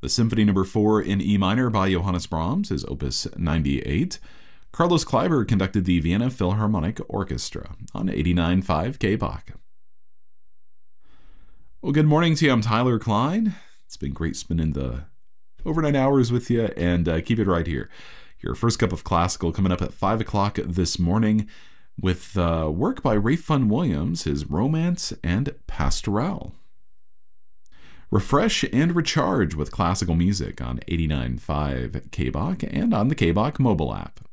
The Symphony Number 4 in E minor by Johannes Brahms is Opus 98. Carlos Kleiber conducted the Vienna Philharmonic Orchestra on 89.5 KBach. Well, good morning to you. I'm Tyler Klein. It's been great spending the overnight hours with you, and keep it right here. Your first cup of classical coming up at 5 o'clock this morning with work by Ralph Vaughan Williams, his Romance and Pastoral. Refresh and recharge with classical music on 89.5 KBach and on the KBach mobile app.